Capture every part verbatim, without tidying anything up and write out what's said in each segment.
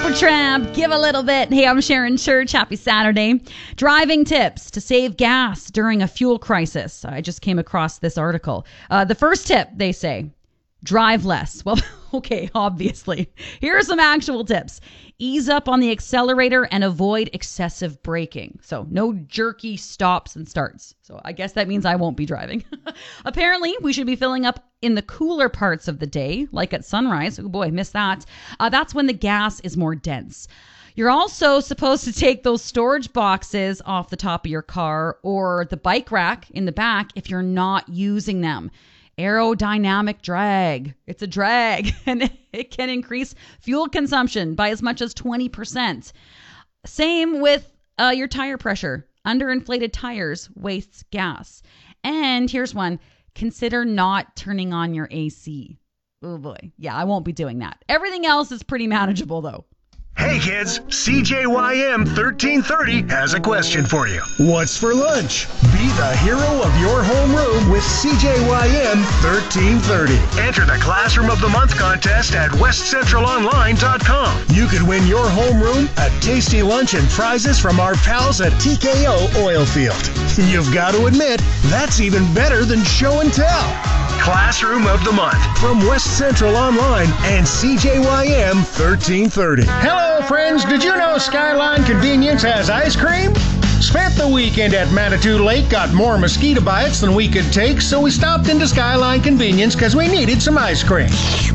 Supertramp, give a little bit. Hey, I'm Sharon Church. Happy Saturday. Driving tips to save gas during a fuel crisis. I just came across this article. Uh, the first tip, they say, drive less. Well, okay, obviously. Here are some actual tips. Ease up on the accelerator and avoid excessive braking. So no jerky stops and starts. So I guess that means I won't be driving. Apparently, we should be filling up in the cooler parts of the day, like at sunrise. Oh boy, missed that. Uh, that's when the gas is more dense. You're also supposed to take those storage boxes off the top of your car or the bike rack in the back if you're not using them. Aerodynamic drag. It's a drag, and it can increase fuel consumption by as much as twenty percent. Same with uh, your tire pressure. Underinflated tires wastes gas. And here's one. Consider not turning on your A C. Oh boy. Yeah, I won't be doing that. Everything else is pretty manageable though. Hey kids, C J Y M thirteen thirty has a question for you. What's for lunch? Be the hero of your homeroom with C J Y M thirteen thirty. Enter the Classroom of the Month contest at west central online dot com. You could win your homeroom a tasty lunch and prizes from our pals at T K O Oilfield. You've got to admit, that's even better than show and tell. Classroom of the Month from West Central Online and C J Y M thirteen thirty. Hello, friends. Did you know Skyline Convenience has ice cream? Spent the weekend at Manitou Lake, got more mosquito bites than we could take, so we stopped into Skyline Convenience because we needed some ice cream.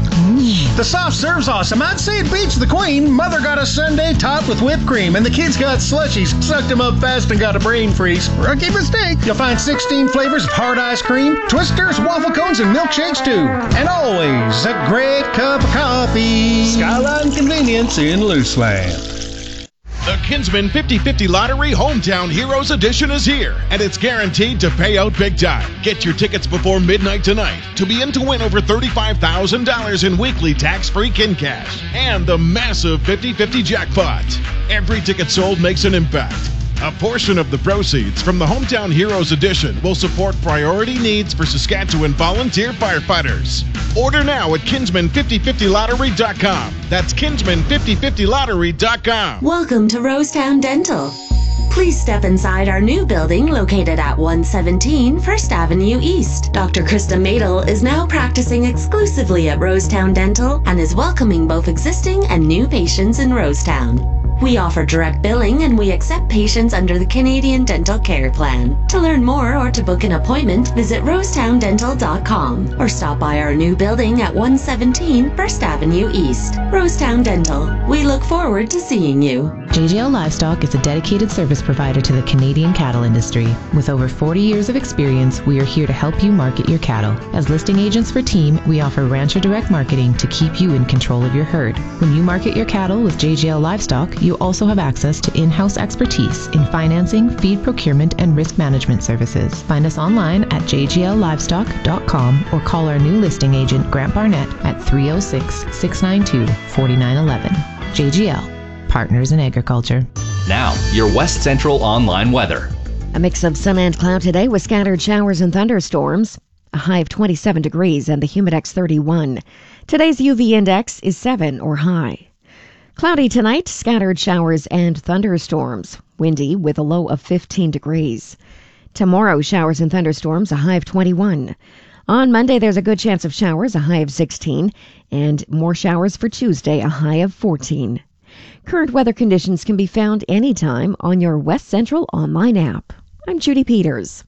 The soft serve's awesome. I'd say it beats the queen. Mother got a sundae topped with whipped cream, and the kids got slushies, sucked them up fast and got a brain freeze. Rookie mistake. You'll find sixteen flavors of hard ice cream, twisters, waffle cones, and milkshakes too. And always a great cup of coffee. Skyline Convenience in Luceland. The Kinsman fifty fifty Lottery Hometown Heroes Edition is here, and it's guaranteed to pay out big time. Get your tickets before midnight tonight to be in to win over thirty-five thousand dollars in weekly tax-free kin cash and the massive fifty fifty jackpot. Every ticket sold makes an impact. A portion of the proceeds from the Hometown Heroes Edition will support priority needs for Saskatchewan volunteer firefighters. Order now at kinsman fifty fifty lottery dot com. That's kinsman fifty fifty lottery dot com. Welcome to Rosetown Dental. Please step inside our new building located at one seventeen First Avenue East. Doctor Krista Madel is now practicing exclusively at Rosetown Dental and is welcoming both existing and new patients in Rosetown. We offer direct billing and we accept patients under the Canadian Dental Care Plan. To learn more or to book an appointment, visit rosetown dental dot com or stop by our new building at one seventeen First Avenue East. Rosetown Dental. We look forward to seeing you. J G L Livestock is a dedicated service provider to the Canadian cattle industry. With over forty years of experience, we are here to help you market your cattle. As listing agents for Team, we offer Rancher Direct Marketing to keep you in control of your herd. When you market your cattle with J G L Livestock, you also have access to in-house expertise in financing, feed procurement, and risk management services. Find us online at j g l livestock dot com or call our new listing agent, Grant Barnett, at three oh six, six nine two, four nine one one. J G L, Partners in Agriculture. Now, your West Central online weather. A mix of sun and cloud today with scattered showers and thunderstorms. A high of twenty-seven degrees and the humidex thirty-one. Today's U V index is seven or high. Cloudy tonight, scattered showers and thunderstorms. Windy with a low of fifteen degrees. Tomorrow, showers and thunderstorms, a high of twenty-one. On Monday, there's a good chance of showers, a high of sixteen. And more showers for Tuesday, a high of fourteen. Current weather conditions can be found anytime on your West Central online app. I'm Judy Peters.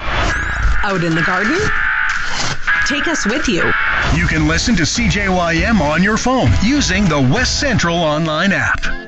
Out in the garden? Take us with you. You can listen to C J Y M on your phone using the West Central online app.